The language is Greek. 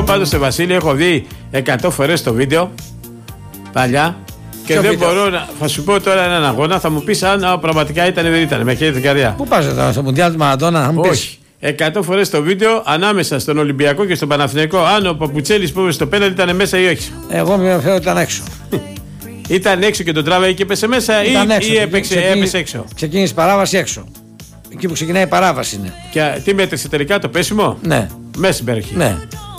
Εγώ πάντως σε Βασίλη έχω δει 100 φορές το βίντεο παλιά. Και δεν μπορώ να. Θα σου πω τώρα έναν αγώνα, θα μου πεις αν πραγματικά ήταν ή δεν ήταν. Με χαίρεται την καρδιά. Πού πας τώρα, στο Μουντιάλ του Μαραντόνα, να μου πεις? Όχι. 100 φορές το βίντεο ανάμεσα στον Ολυμπιακό και στον Παναθηναϊκό. Αν ο Παπουτσέλης που είπε στο πέναλτι ήταν μέσα ή όχι. Εγώ με φέρω ότι ήταν έξω. Ήταν έξω και τον τράβαγε και έπεσε μέσα ή έπεσε έξω. Ξεκίνησε η παράβαση έξω. Εκεί που ξεκινάει η παράβαση είναι. Και τι μέτρησε τελικά, το πέσιμο? Ναι. Μέσα στην περιοχή. Ναι.